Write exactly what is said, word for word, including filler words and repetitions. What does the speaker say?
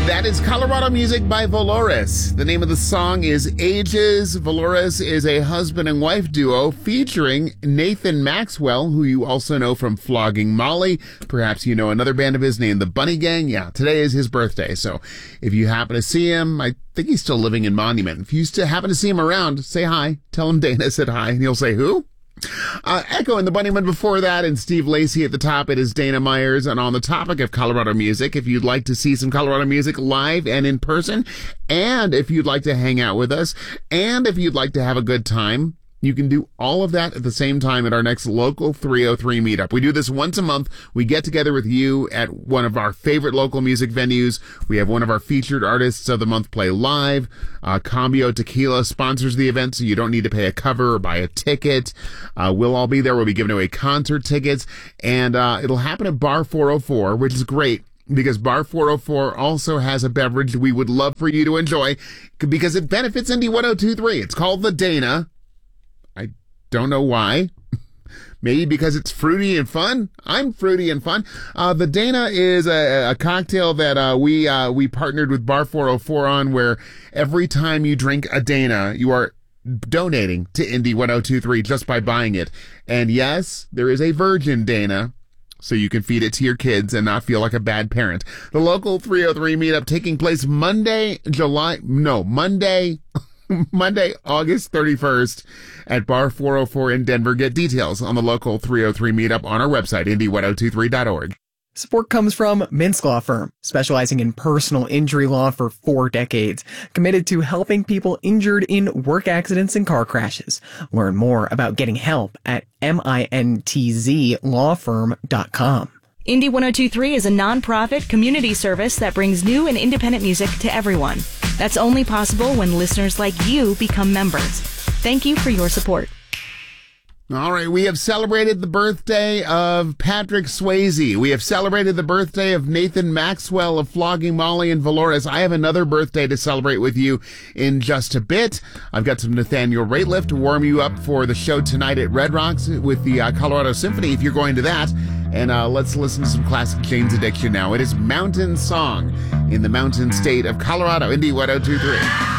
That is Colorado Music by Valores. The name of the song is Ages. Valores is a husband and wife duo featuring Nathan Maxwell, who you also know from Flogging Molly. Perhaps you know another band of his named the Bunny Gang. Yeah, today is his birthday. So if you happen to see him, I think he's still living in Monument. If you still happen to see him around, say hi. Tell him Dana said hi, and he'll say, who? Uh, Echo and the Bunnymen before that, and Steve Lacy at the top. It is Dana Myers. And on the topic of Colorado music, if you'd like to see some Colorado music live and in person, and if you'd like to hang out with us, and if you'd like to have a good time, you can do all of that at the same time at our next local three oh three meetup. We do this once a month. We get together with you at one of our favorite local music venues. We have one of our featured artists of the month play live. Uh, Cambio Tequila sponsors the event, so you don't need to pay a cover or buy a ticket. Uh, we'll all be there. We'll be giving away concert tickets, and uh, it'll happen at Bar four oh four, which is great, because Bar four oh four also has a beverage we would love for you to enjoy because it benefits Indy one oh two point three. It's called the Dana. I don't know why. Maybe because it's fruity and fun. I'm fruity and fun. Uh, the Dana is a, a cocktail that uh, we uh, we partnered with Bar four oh four on, where every time you drink a Dana, you are donating to Indy one oh two point three just by buying it. And yes, there is a virgin Dana, so you can feed it to your kids and not feel like a bad parent. The local three oh three meetup taking place Monday, July, no, Monday, Monday, August thirty-first at Bar four oh four in Denver. Get details on the local three oh three meetup on our website, indy one oh two three dot org. Support comes from Mintz Law Firm, specializing in personal injury law for four decades, committed to helping people injured in work accidents and car crashes. Learn more about getting help at mintz law firm dot com. Indy one oh two point three is a nonprofit community service that brings new and independent music to everyone. That's only possible when listeners like you become members. Thank you for your support. All right, we have celebrated the birthday of Patrick Swayze. We have celebrated the birthday of Nathan Maxwell of Flogging Molly and Valores. I have another birthday to celebrate with you in just a bit. I've got some Nathaniel Rateliff to warm you up for the show tonight at Red Rocks with the uh, Colorado Symphony, if you're going to that. And uh, let's listen to some classic Jane's Addiction now. It is Mountain Song in the mountain state of Colorado, Indy one oh two point three.